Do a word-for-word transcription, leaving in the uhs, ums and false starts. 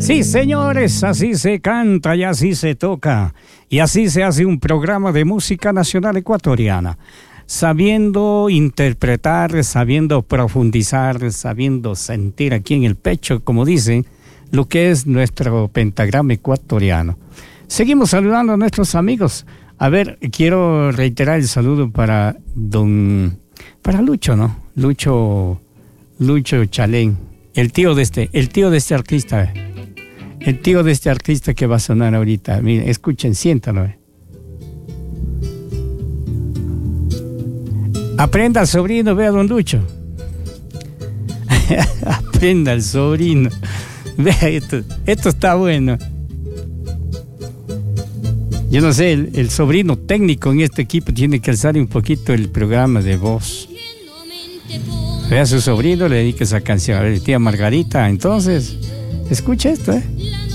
Sí, señores, así se canta y así se toca. Y así se hace un programa de música nacional ecuatoriana. Sabiendo interpretar, sabiendo profundizar, sabiendo sentir aquí en el pecho, como dicen, lo que es nuestro pentagrama ecuatoriano. Seguimos saludando a nuestros amigos. A ver, quiero reiterar el saludo para don... para Lucho, ¿no? Lucho... Lucho Chalén. El tío de este, el tío de este artista. El tío de este artista que va a sonar ahorita. Miren, escuchen, siéntalo. Eh. Aprenda al sobrino, vea don Lucho. Aprenda al sobrino. Vea, esto, esto está bueno. Yo no sé, el, el sobrino técnico en este equipo tiene que alzar un poquito el programa de voz. Vea a su sobrino, le dedica esa canción. A ver, tía Margarita, entonces, escucha esto, ¿eh?